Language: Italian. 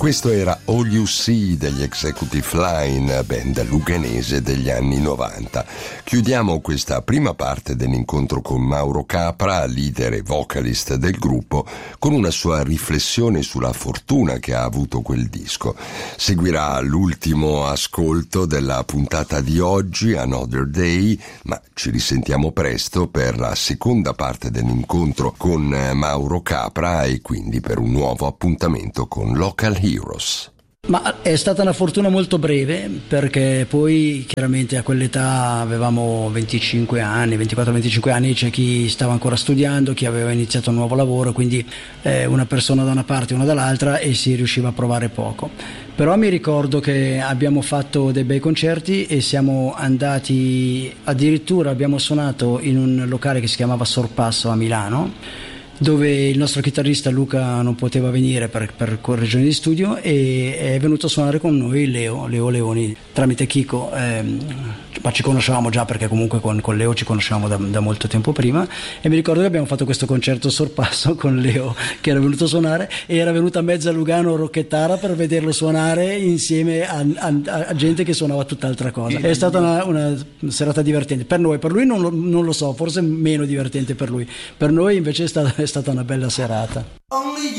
Questo era All You See degli Executive Line, band luganese degli anni 90. Chiudiamo questa prima parte dell'incontro con Mauro Capra, leader e vocalist del gruppo, con una sua riflessione sulla fortuna che ha avuto quel disco. Seguirà l'ultimo ascolto della puntata di oggi, Another Day, ma ci risentiamo presto per la seconda parte dell'incontro con Mauro Capra e quindi per un nuovo appuntamento con Local Heroes. Ma è stata una fortuna molto breve, perché poi chiaramente a quell'età avevamo 25 anni, 24-25 anni, c'è chi stava ancora studiando, chi aveva iniziato un nuovo lavoro, quindi una persona da una parte e una dall'altra e si riusciva a provare poco. Però mi ricordo che abbiamo fatto dei bei concerti e siamo andati, addirittura abbiamo suonato in un locale che si chiamava Sorpasso a Milano, dove il nostro chitarrista Luca non poteva venire per ragioni di studio e è venuto a suonare con noi Leo Leoni tramite Chico, ma ci conoscevamo già perché comunque con Leo ci conoscevamo da molto tempo prima, e mi ricordo che abbiamo fatto questo concerto a Sorpasso con Leo che era venuto a suonare e era venuto a mezza Lugano Rocchettara per vederlo suonare insieme a gente che suonava tutt'altra cosa. È stata una serata divertente per noi, per lui non lo so, forse meno divertente per lui, per noi invece è stata una bella serata.